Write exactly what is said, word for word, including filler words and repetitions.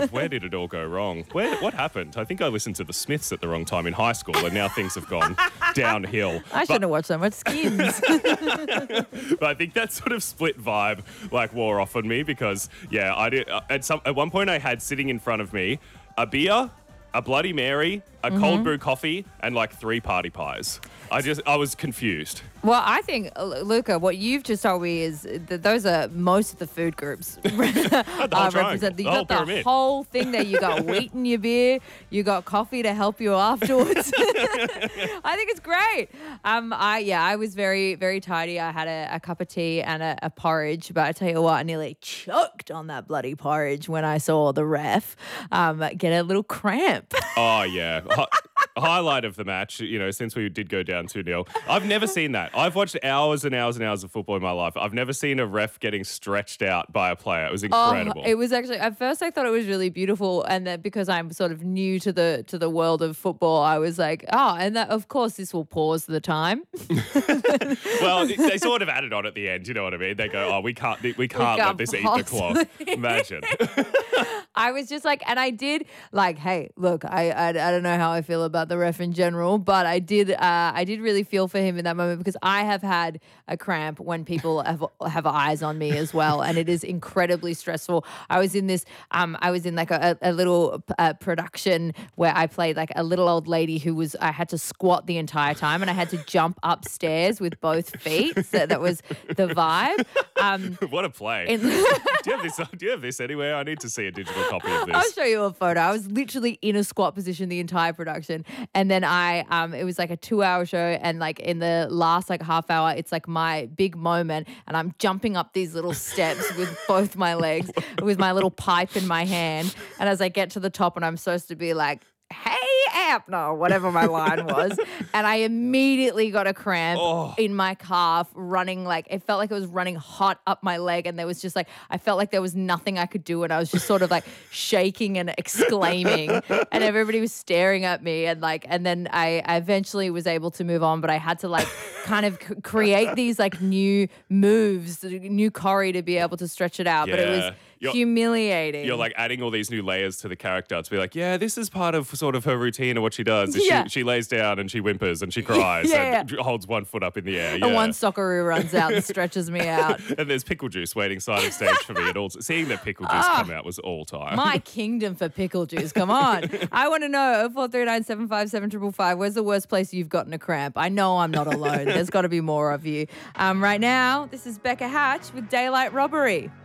God, where did it all go wrong? Where, what happened? I think I listened to the Smiths at the wrong time in high school, and now things have gone downhill. I shouldn't have watched so much Skins. But I think that sort of split vibe like wore off on me because, yeah, I did. Uh, at some at one point, I had sitting in front of me a beer, a Bloody Mary, a Mm-hmm. cold brew coffee, and like three party pies. I just, I was confused. Well, I think, uh, Luca, what you've just told me is that those are most of the food groups uh, triangle, represented. You the whole got the pyramid. whole thing there. You got wheat in your beer. You got coffee to help you afterwards. I think it's great. Um, I yeah, I was very very tidy. I had a, a cup of tea and a, a porridge, but I tell you what, I nearly choked on that bloody porridge when I saw the ref um, get a little cramp. Oh, yeah. Hi- highlight of the match, you know, since we did go down two nil. I've never seen that. I've watched hours and hours and hours of football in my life. I've never seen a ref getting stretched out by a player. It was incredible. Oh, it was actually, at first I thought it was really beautiful, and that because I'm sort of new to the to the world of football, I was like, oh, and that of course this will pause the time. Well, they sort of added on at the end. You know what I mean? They go, oh, we can't, we can't, can't let this eat the clock. Imagine. I was just like, and I did like, hey, look, I, I I don't know how I feel about the ref in general, but I did uh, I did really feel for him in that moment because I have had a cramp when people have have eyes on me as well, and it is incredibly stressful. I was in this, um, I was in like a, a little uh, production where I played like a little old lady who was I had to squat the entire time, and I had to jump upstairs with both feet. So that was the vibe. Um, What a play. in- do you have this? Do you have this anywhere? I need to see a digital copy of this. I'll show you a photo. I was literally in a squat position the entire production. And then I, um, it was like a two hour show. And like in the last like half hour, it's like my big moment. And I'm jumping up these little steps with both my legs, with my little pipe in my hand. And as I get to the top and I'm supposed to be like, hey, Abner, whatever my line was. And I immediately got a cramp Oh. in my calf running like, it felt like it was running hot up my leg. And there was just like, I felt like there was nothing I could do. And I was just sort of like shaking and exclaiming. And everybody was staring at me. And like, and then I, I eventually was able to move on, but I had to like kind of c- create these like new moves, new choreo to be able to stretch it out. But it Yeah. was You're- humiliating. You're like adding all these new layers to the character to be like, yeah, this is part of sort of her routine and what she does. Is Yeah. She, she lays down and she whimpers and she cries Yeah, and holds one foot up in the air. And Yeah. one Socceroo runs out and stretches me out. And there's pickle juice waiting side of stage for me. And all seeing that pickle juice come out was all time. My kingdom for pickle juice. Come on. I want to know, oh four three nine seven five seven five five, where's the worst place you've gotten a cramp? I know I'm not alone. There's got to be more of you. Um, right now, this is Becca Hatch with Daylight Robbery.